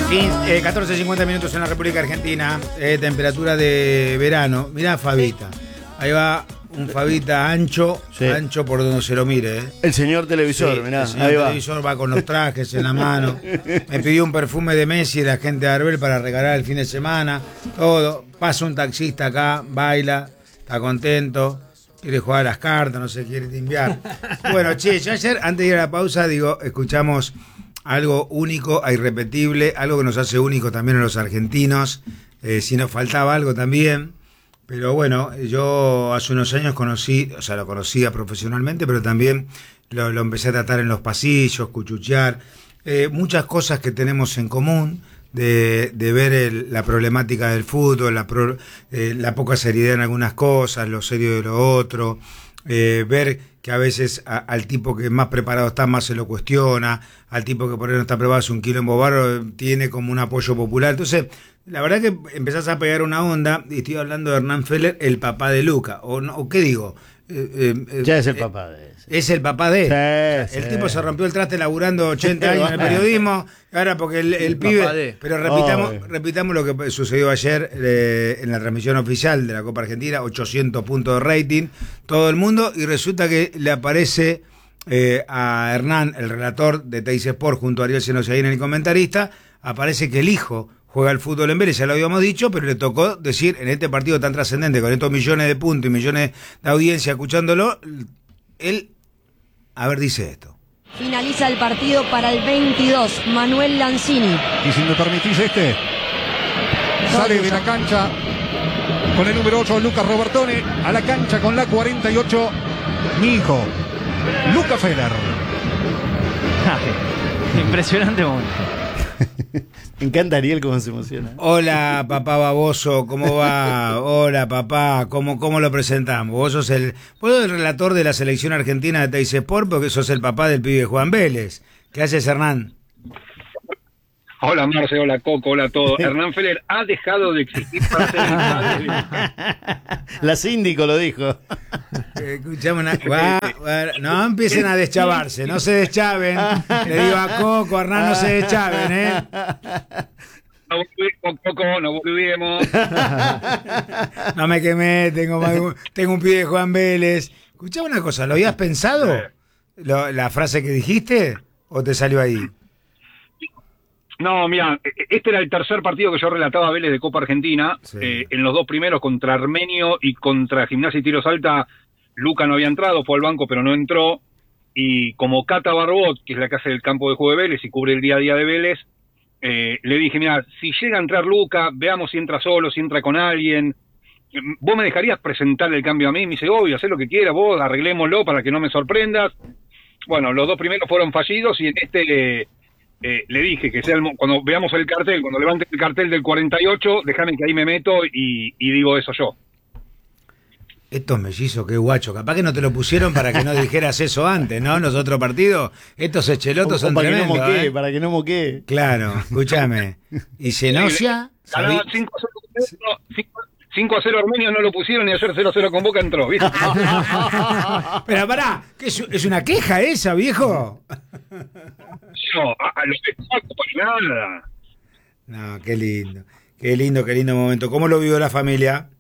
14:50 minutos en la República Argentina, temperatura de verano. Mirá, Fabita, ahí va un Fabita ancho, sí. Ancho por donde se lo mire. El señor televisor, sí, mirá, el señor televisor va con los trajes en la mano. Me pidió un perfume de Messi y la gente de Arbel para regalar el fin de semana. Todo. Pasa un taxista acá, baila, está contento, quiere jugar a las cartas, no se quiere timbiar. Bueno, che, yo ayer, antes de ir a la pausa, escuchamos algo único e irrepetible, algo que nos hace únicos también a los argentinos, si nos faltaba algo también, pero bueno, yo hace unos años lo conocía profesionalmente, pero también lo empecé a tratar en los pasillos, cuchuchear, muchas cosas que tenemos en común, de ver la problemática del fútbol, la poca seriedad en algunas cosas, lo serio de lo otro, ver que a veces al tipo que más preparado está más se lo cuestiona, al tipo que por ahí no está preparado es un quilombo bárbaro, tiene como un apoyo popular. Entonces, la verdad que empezás a pegar una onda, y estoy hablando de Hernán Feller, el papá de Luca, o ¿qué digo? Ya es el papá de ese. Es el papá de sí, el sí. tipo se rompió el traste laburando 80 años en el periodismo, ahora porque el pibe, pero repitamos lo que sucedió ayer en la transmisión oficial de la Copa Argentina, 800 puntos de rating, todo el mundo, y resulta que le aparece a Hernán, el relator de Teis Sport, junto a Ariel Senosaín, el comentarista, aparece que el hijo juega al fútbol en Vélez, ya lo habíamos dicho, pero le tocó decir, en este partido tan trascendente, con estos millones de puntos y millones de audiencia escuchándolo, él, a ver, dice esto. Finaliza el partido para el 22, Manuel Lanzini. Y si me permitís sale de la cancha con el número 8, Lucas Robertone, a la cancha con la 48, mi hijo, Luca Feller. Impresionante momento. Me encanta Ariel cómo se emociona. Hola, papá baboso, ¿cómo va? Hola, papá, ¿cómo lo presentamos? Vos sos el relator de la selección argentina de Teis Sport, porque sos el papá del pibe Juan Vélez. ¿Qué haces, Hernán? Hola, Marce, hola, Coco, hola a todos. Hernán Feller ha dejado de existir para ser el padre de... La síndico lo dijo. Escuchame no empiecen a deschavarse, no se deschaven. Le digo a Coco, Hernán, no se deschaven, No volvimos. No me quemé, tengo un pibe de Juan Vélez. Escuchame una cosa, ¿lo habías pensado? ¿La frase que dijiste? ¿O te salió ahí? No, mira, este era el tercer partido que yo relataba a Vélez de Copa Argentina. Sí. En los dos primeros, contra Armenio y contra Gimnasia y Tiro Salta, Luca no había entrado, fue al banco pero no entró. Y como Cata Barbot, que es la que hace el campo de juego de Vélez y cubre el día a día de Vélez, le dije, mira, si llega a entrar Luca, veamos si entra solo, si entra con alguien. ¿Vos me dejarías presentarle el cambio a mí? Me dice, obvio, haz lo que quieras, vos arreglémoslo para que no me sorprendas. Bueno, los dos primeros fueron fallidos y en este... le dije que sea cuando veamos el cartel, cuando levante el cartel del 48, déjame que ahí me meto y digo eso yo. Estos mellizos, qué guacho, capaz que no te lo pusieron para que no dijeras eso antes, ¿no? Los otros partidos, estos echelotos son tremendos. Para que no moquee. Claro, escúchame. ¿Y Xenosia? Ganaban 5-0 Armenio, no lo pusieron y ayer 0-0 con Boca entró, ¿viste? Pero pará, ¿qué es una queja esa, viejo? No, a los destaco para nada. No, qué lindo momento. ¿Cómo lo vivió la familia?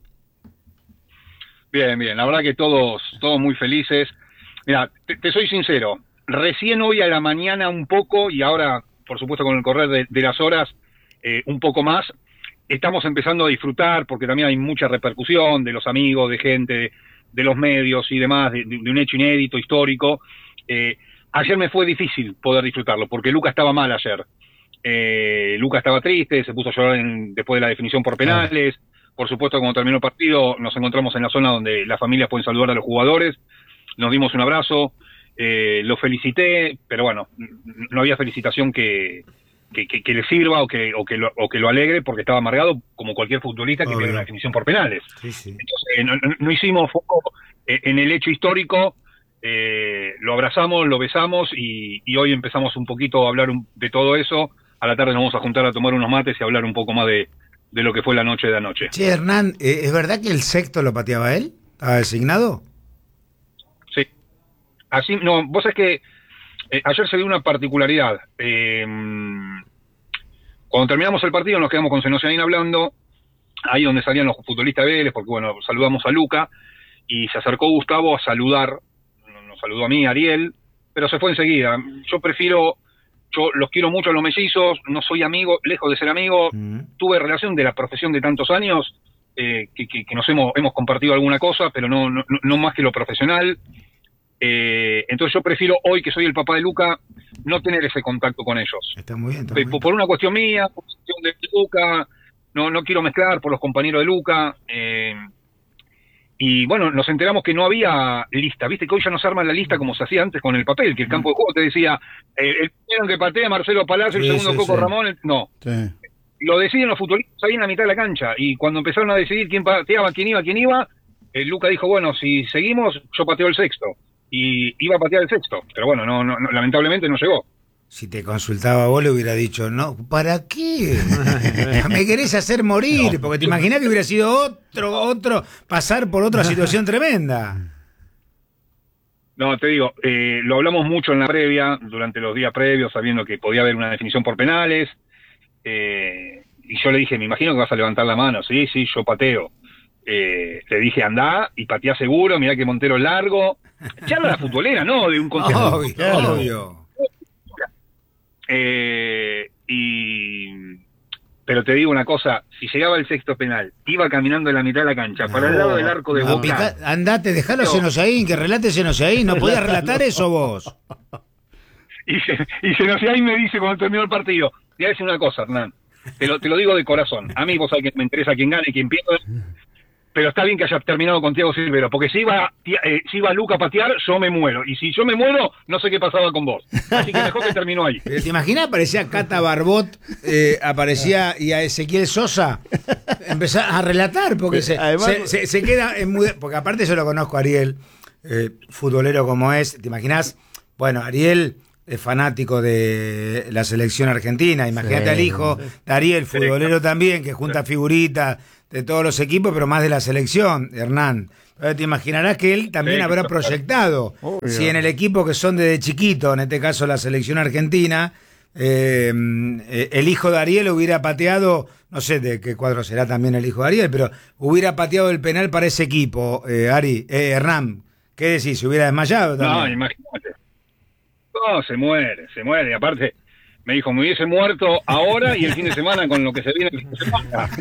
Bien, la verdad que todos muy felices. Mira, te soy sincero, recién hoy a la mañana un poco, y ahora, por supuesto, con el correr de las horas, un poco más, estamos empezando a disfrutar, porque también hay mucha repercusión de los amigos, de gente, de los medios y demás, de un hecho inédito, histórico. Ayer me fue difícil poder disfrutarlo, porque Luca estaba mal ayer. Luca estaba triste, se puso a llorar después de la definición por penales. Por supuesto, cuando terminó el partido, nos encontramos en la zona donde las familias pueden saludar a los jugadores. Nos dimos un abrazo, lo felicité, pero bueno, no había felicitación que le sirva o que lo alegre, porque estaba amargado como cualquier futbolista que pierde una definición por penales. Sí. Entonces, no hicimos foco en el hecho histórico. Lo abrazamos, lo besamos y hoy empezamos un poquito a hablar de todo eso. A la tarde nos vamos a juntar a tomar unos mates y a hablar un poco más de lo que fue la noche de anoche. Che, Hernán, ¿es verdad que el sexto lo pateaba él? ¿Estaba designado? Sí. Así, no, vos sabés que ayer se dio una particularidad. Cuando terminamos el partido nos quedamos con Senosiaín hablando, ahí donde salían los futbolistas de Vélez, porque bueno, saludamos a Luca, y se acercó Gustavo a saludar, nos saludó a mí, Ariel, pero se fue enseguida. Yo los quiero mucho a los mellizos, no soy amigo, lejos de ser amigo, tuve relación de la profesión de tantos años, que nos hemos compartido alguna cosa, pero no más que lo profesional. Entonces yo prefiero hoy, que soy el papá de Luca, no tener ese contacto con ellos. Está muy bien, está muy bien. Por una cuestión mía, por una cuestión de Luca, no quiero mezclar por los compañeros de Luca. Y bueno, nos enteramos que no había lista, viste que hoy ya no se arma la lista como se hacía antes con el papel, que el campo de juego te decía, el primero que patea Marcelo Palacio, el segundo Coco Ramón, no. Sí. Lo deciden los futbolistas ahí en la mitad de la cancha, y cuando empezaron a decidir quién pateaba, quién iba, Luca dijo, bueno, si seguimos, yo pateo el sexto, y iba a patear el sexto, pero bueno, no lamentablemente no llegó. Si te consultaba vos le hubiera dicho, no, ¿para qué? Me querés hacer morir, porque te imaginás que hubiera sido otro, pasar por otra situación tremenda. No, te digo, lo hablamos mucho en la previa, durante los días previos, sabiendo que podía haber una definición por penales, y yo le dije, me imagino que vas a levantar la mano. Sí, yo pateo. Le dije, andá y pateá seguro, mirá que Montero es largo. Charla de la futbolera, ¿no? De un consejo. Obvio. Pero te digo una cosa, si llegaba el sexto penal, iba caminando en la mitad de la cancha, para el lado del arco de Boca. Andate, dejalo Senosiaín, que relate Senosiaín, no podías relatar eso vos. Y Senosiaín me dice cuando terminó el partido, te voy a decir una cosa, Hernán, te lo digo de corazón, a mí vos sabés que me interesa quién gane y quién pierde, pero está bien que haya terminado con Thiago Silvero, porque si iba Luca a patear, yo me muero. Y si yo me muero, no sé qué pasaba con vos. Así que mejor que terminó ahí. ¿Te imaginas? Aparecía Cata Barbot, aparecía y a Ezequiel Sosa. Empezar a relatar, porque se queda en porque aparte yo lo conozco a Ariel, futbolero como es. ¿Te imaginas? Bueno, Ariel es fanático de la selección argentina. Imagínate al hijo de Ariel, futbolero también, que junta figuritas de todos los equipos, pero más de la selección, Hernán. Entonces te imaginarás que él también habrá proyectado, si en el equipo que son desde chiquito, en este caso la selección argentina, el hijo de Ariel hubiera pateado, no sé de qué cuadro será también el hijo de Ariel, pero hubiera pateado el penal para ese equipo, Hernán. ¿Qué decís? ¿Se hubiera desmayado también? No, imagínate. No, se muere. Y aparte, me dijo, me hubiese muerto ahora y el fin de semana con lo que se viene el fin de semana.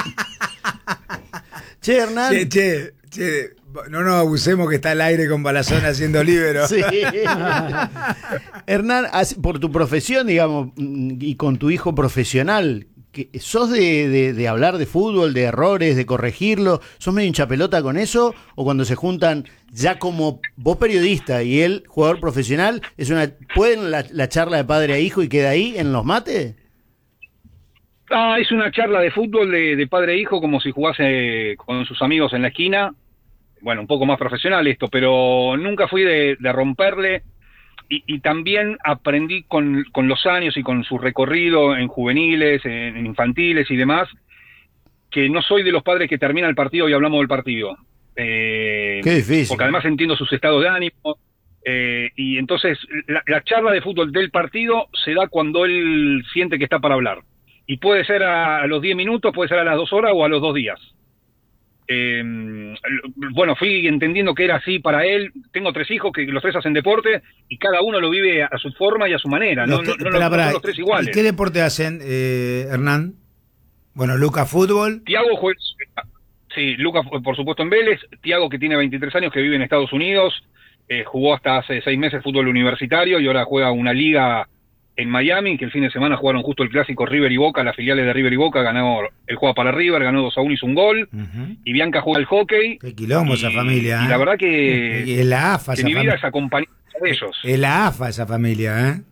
Che, Hernán. Che, no nos abusemos que está al aire con Balazón haciendo libero. Sí. Hernán, por tu profesión, digamos, y con tu hijo profesional, ¿sos de hablar de fútbol, de errores, de corregirlo? ¿Sos medio hinchapelota con eso? ¿O cuando se juntan ya como vos periodista y él jugador profesional, ¿pueden la charla de padre a hijo y queda ahí en los mates? Es una charla de fútbol de padre e hijo, como si jugase con sus amigos en la esquina. Bueno, un poco más profesional esto, pero nunca fui de romperle. Y también aprendí con los años y con su recorrido en juveniles, en infantiles y demás, que no soy de los padres que termina el partido y hablamos del partido. Qué difícil. Porque además entiendo sus estados de ánimo. Y entonces la charla de fútbol del partido se da cuando él siente que está para hablar. Y puede ser a los 10 minutos, puede ser a las 2 horas o a los 2 días. Bueno, fui entendiendo que era así para él. Tengo 3 hijos que los 3 hacen deporte y cada uno lo vive a su forma y a su manera. No son los 3 iguales. ¿Y qué deporte hacen, Hernán? Bueno, Luca, fútbol. Thiago juega, sí, Luca por supuesto en Vélez. Thiago, que tiene 23 años, que vive en Estados Unidos, jugó hasta hace 6 meses fútbol universitario y ahora juega una liga en Miami, que el fin de semana jugaron justo el clásico River y Boca, las filiales de River y Boca, él juega para River, ganó 2-1, hizo un gol, y Bianca juega al hockey. Qué quilombo esa familia, y la verdad que es la AFA, que mi vida es acompañada de ellos. Es la AFA esa familia, ¿eh?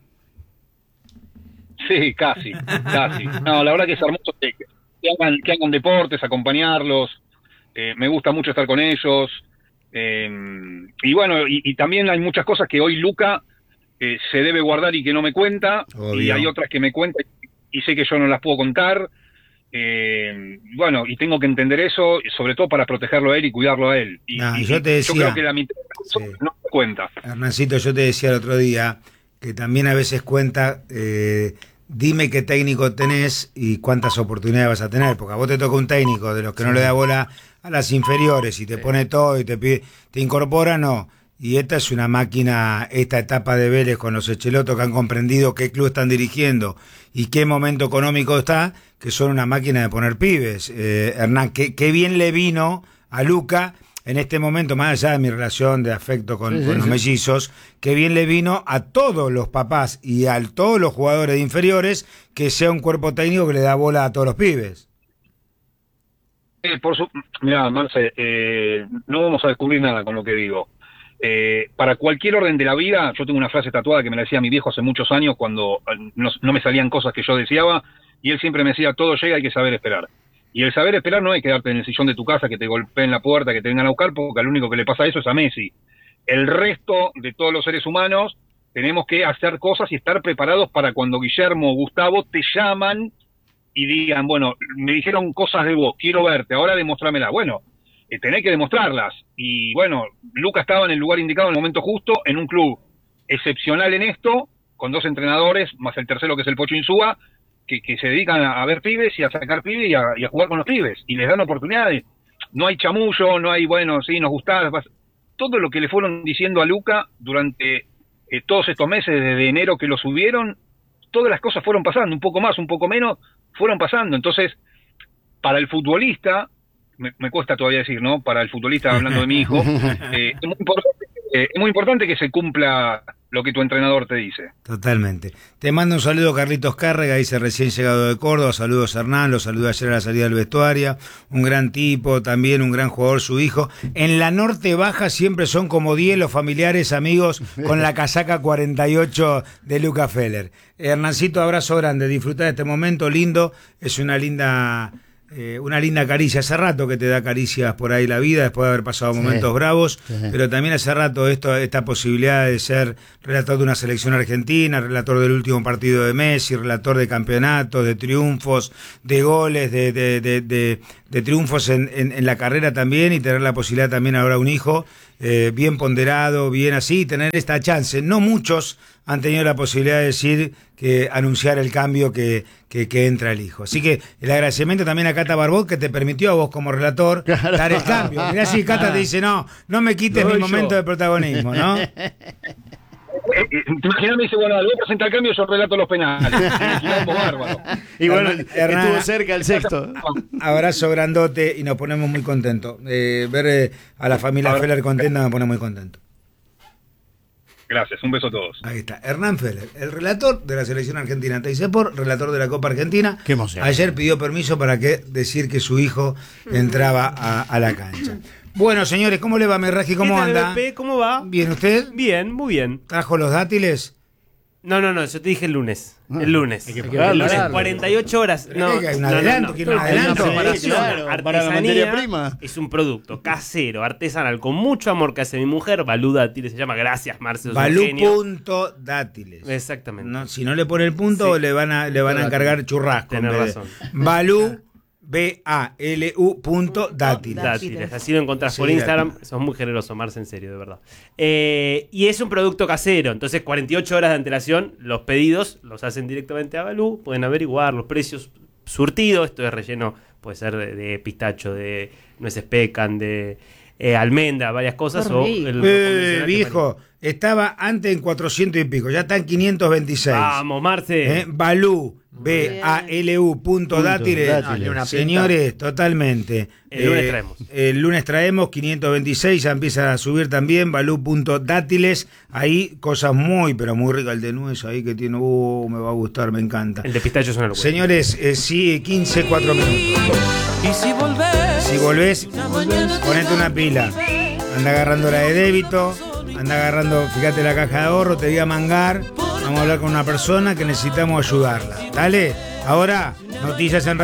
Sí, casi. No, la verdad que es hermoso que hagan deportes, acompañarlos, me gusta mucho estar con ellos, y bueno, y también hay muchas cosas que hoy Luca se debe guardar y que no me cuenta. Obvio. Y hay otras que me cuenta y sé que yo no las puedo contar. Bueno, y tengo que entender eso, sobre todo para protegerlo a él y cuidarlo a él. Yo te decía, yo creo que la mitad de no me cuenta. Hernancito, yo te decía el otro día que también a veces cuenta dime qué técnico tenés y cuántas oportunidades vas a tener, porque a vos te toca un técnico de los que no le da bola a las inferiores y te pone todo y te pide, te incorpora, no. Y esta es una máquina, esta etapa de Vélez con los Echelotos que han comprendido qué club están dirigiendo y qué momento económico está, que son una máquina de poner pibes. Hernán, qué bien le vino a Luca en este momento, más allá de mi relación de afecto con los mellizos, qué bien le vino a todos los papás y a todos los jugadores de inferiores que sea un cuerpo técnico que le da bola a todos los pibes. Mirá, Marce, no vamos a descubrir nada con lo que digo. Para cualquier orden de la vida, yo tengo una frase tatuada que me la decía mi viejo hace muchos años cuando no me salían cosas que yo deseaba, y él siempre me decía, todo llega, hay que saber esperar. Y el saber esperar no es quedarte en el sillón de tu casa, que te golpeen la puerta, que te vengan a buscar, porque al único que le pasa eso es a Messi. El resto de todos los seres humanos tenemos que hacer cosas y estar preparados para cuando Guillermo o Gustavo te llaman y digan, bueno, me dijeron cosas de vos, quiero verte, ahora demostrámela. Bueno, tenés que demostrarlas. Y bueno, Luca estaba en el lugar indicado en el momento justo, en un club excepcional en esto, con 2 entrenadores, más el tercero que es el Pocho Insúa, que se dedican a ver pibes y a sacar pibes y a jugar con los pibes. Y les dan oportunidades. No hay chamullo, no hay, bueno, sí, nos gustaba. Todo lo que le fueron diciendo a Luca durante todos estos meses, desde enero que lo subieron, todas las cosas fueron pasando, un poco más, un poco menos, fueron pasando. Entonces, para el futbolista, me cuesta todavía decir, ¿no? Para el futbolista, hablando de mi hijo, es muy importante que se cumpla lo que tu entrenador te dice. Totalmente. Te mando un saludo Carlitos Cárrega, dice recién llegado de Córdoba. Saludos Hernán, lo saludé ayer a la salida del vestuario. Un gran tipo, también un gran jugador su hijo. En la Norte Baja siempre son como 10 los familiares amigos con la casaca 48 de Luca Feller. Hernancito, abrazo grande, disfrutá de este momento lindo. Es una linda caricia. Hace rato que te da caricias por ahí la vida, después de haber pasado momentos bravos, pero también hace rato esta posibilidad de ser relator de una selección argentina, relator del último partido de Messi, relator de campeonatos, de triunfos, de goles, de triunfos en la carrera también, y tener la posibilidad también ahora un hijo bien ponderado, bien así, tener esta chance. No muchos han tenido la posibilidad de decir anunciar el cambio que entra el hijo. Así que el agradecimiento también a Cata Barbot, que te permitió a vos como relator dar el cambio. Mirá si Cata te dice, no me quites mi momento de protagonismo, ¿no? Te imaginas, me dice, bueno, le voy a presentar el cambio, yo relato los penales. Bárbaro. Y bueno, Hernán, estuvo cerca el sexto. Abrazo grandote y nos ponemos muy contentos. Ver a la familia Feller contenta me pone muy contento. Gracias, un beso a todos. Ahí está, Hernán Feller, el relator de la selección argentina TICEPOR, relator de la Copa Argentina. Qué emoción. Ayer pidió permiso para decir que su hijo entraba a la cancha. Bueno, señores, ¿cómo le va, Merraji? ¿Cómo anda? Pepe, ¿cómo va? ¿Bien usted? Bien, muy bien. ¿Trajo los dátiles? No, yo te dije el lunes. El lunes. Hay que El pagarlo, lunes, claro. 48 horas. Pero hay un adelanto, quiere un adelanto. Preparación, Claro, para la artesanía, materia prima. es un producto casero, artesanal, con mucho amor que hace mi mujer. Balú Dátiles se llama. Gracias, Marcelo. Balú.dátiles. Exactamente. No, si no le pone el punto, Sí. le van a encargar churrasco. Tenés razón. Balú, BALU.dátiles. Dátiles, así lo encontrás Sí, por Instagram. dátiles. Sos muy generoso, Marce, en serio, de verdad. Y es un producto casero, entonces 48 horas de antelación. Los pedidos los hacen directamente a Balú. Pueden averiguar los precios. Surtido, esto es relleno, puede ser de pistacho, de nueces pecan, de almendra, varias cosas. Qué O rico. el convencional que Viejo, estaba antes en 400 y pico, ya está en 526. Vamos, Marce. Balú, BALU.dátiles. Dátiles. Señores, totalmente. El lunes traemos. El lunes traemos 526, ya empieza a subir también, Balú.dátiles. Ahí cosas muy, pero muy ricas. El de nuez ahí que tiene, me va a gustar, me encanta. El de pistacho es una locura. Señores, sí, 15, 4 minutos. Y si volvés, ponete una pila. Anda agarrando la de débito, anda agarrando, fíjate la caja de ahorro, te voy a mangar. Vamos a hablar con una persona que necesitamos ayudarla. Dale, ahora, noticias en